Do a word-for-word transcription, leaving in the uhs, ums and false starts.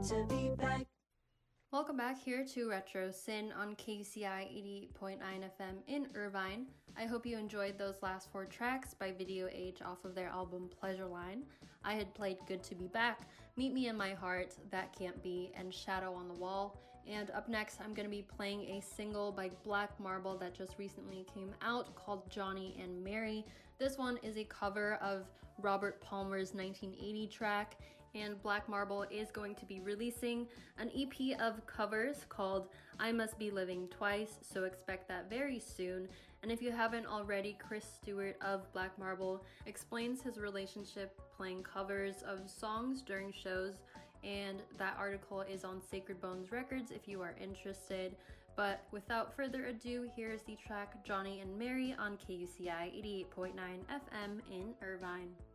to be back. Welcome back here to Retro Sin on K U C I eighty-eight point nine F M in Irvine. I hope you enjoyed those last four tracks by Video Age off of their album Pleasureline. I had played Good to Be Back, Meet Me in My Heart, That Can't Be, and Shadow on the Wall. And up next, I'm going to be playing a single by Black Marble that just recently came out called Johnny and Mary. This one is a cover of Robert Palmer's nineteen eighty track, and Black Marble is going to be releasing an E P of covers called I Must Be Living Twice, so expect that very soon. And if you haven't already, Chris Stewart of Black Marble explains his relationship playing covers of songs during shows, and that article is on Sacred Bones Records if you are interested. But without further ado, here's the track Johnny and Mary on K U C I eighty-eight point nine F M in Irvine.